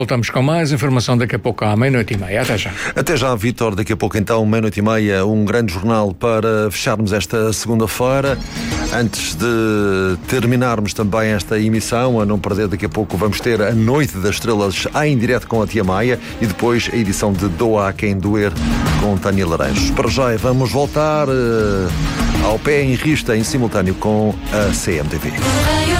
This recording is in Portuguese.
Voltamos com mais informação daqui a pouco à 00:30. Até já. Até já, Vítor. Daqui a pouco então, 00:30, um grande jornal para fecharmos esta segunda-feira. Antes de terminarmos também esta emissão, a não perder, daqui a pouco vamos ter a Noite das Estrelas em direto com a Tia Maia e depois a edição de Doa a Quem Doer com Tânia Laranjos. Para já vamos voltar ao pé em rista em simultâneo com a CMTV.